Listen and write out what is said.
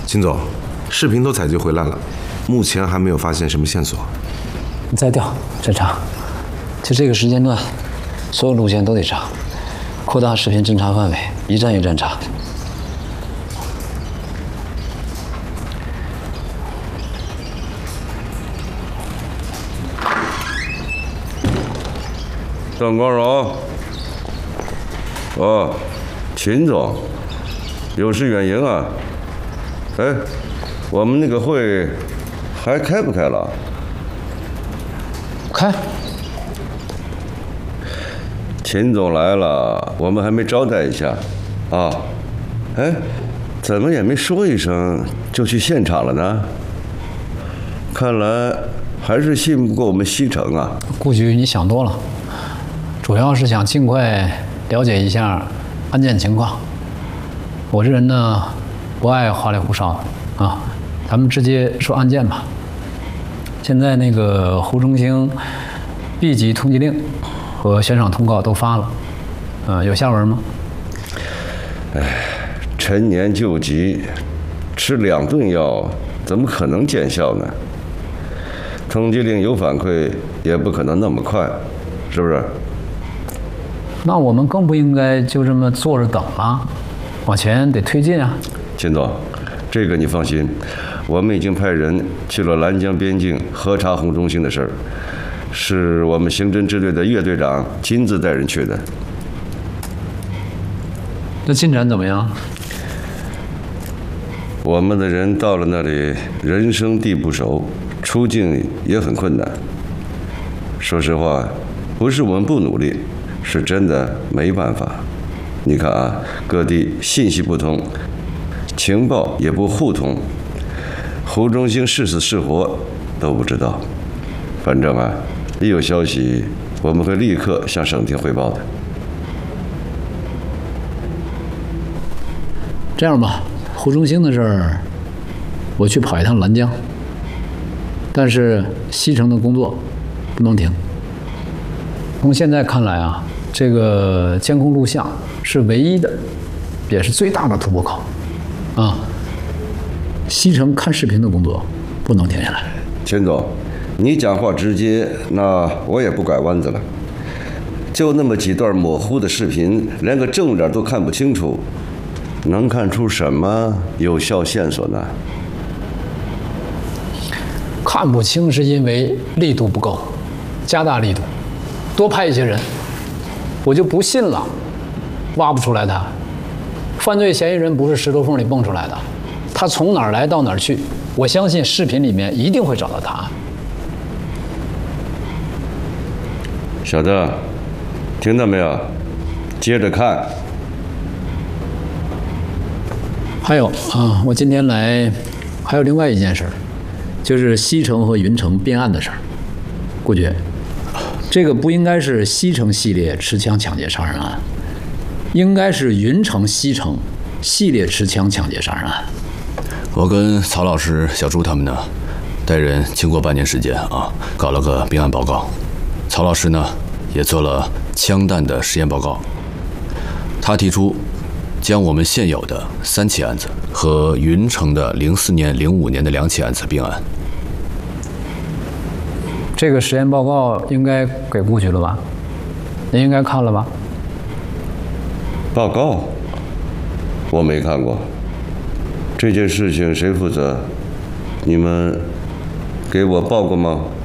秦总，视频都采集回来了，目前还没有发现什么线索。 你再调再查，就这个时间段，所有路线都得查，扩大视频侦查范围，一站一站查。 邓光荣，哦，秦总，有事远迎啊？哎，我们那个会还开不开了？ 开。 秦总来了，我们还没招待一下，啊？哎，怎么也没说一声就去现场了呢？看来还是信不过我们西城啊。 顾局，你想多了。主要是想尽快了解一下案件情况。我这人呢，不爱花里胡哨的啊，咱们直接说案件吧。现在那个胡忠兴 B 级通缉令和悬赏通告都发了，有下文吗？ 哎，陈年救急，吃2顿药怎么可能见效呢？通缉令有反馈，也不可能那么快，是不是？ 那我们更不应该就这么坐着等了，往前得推进啊！ 秦总，这个你放心，我们已经派人去了兰江边境核查胡忠兴的事儿，是我们刑侦支队的岳队长亲自带人去的。 那进展怎么样？ 我们的人到了那里，人生地不熟，出境也很困难。说实话，不是我们不努力。是真的没办法，你看啊，各地信息不通，情报也不互通，胡忠兴是死是活都不知道。反正啊，一有消息，我们会立刻向省厅汇报的。 这样吧，胡忠兴的事儿，我去跑一趟兰江，但是西城的工作不能停。从现在看来啊，这个监控录像是唯一的，也是最大的突破口，啊，西城看视频的工作不能停下来。 秦总，你讲话直接，那我也不拐弯子了。就那么几段模糊的视频，连个正脸都看不清楚，能看出什么有效线索呢？ 看不清是因为力度不够，加大力度。多派一些人，我就不信了，挖不出来他。犯罪嫌疑人不是石头缝里蹦出来的，他从哪儿来到哪儿去，我相信视频里面一定会找到答案。 小邓，听到没有？接着看。 还有啊，我今天来还有另外一件事儿，就是西城和云城并案的事儿。顾局。这个不应该是西城系列持枪抢劫杀人案，应该是云城西城系列持枪抢劫杀人案。 我跟曹老师、小朱他们呢，带人经过半年时间啊，搞了个并案报告。曹老师呢，也做了枪弹的实验报告。他提出将我们现有的3起案子和云城的04年、05年的2起案子并案。 这个实验报告应该给顾局了吧？您应该看了吧？ 报告我没看过。这件事情谁负责？你们给我报过吗？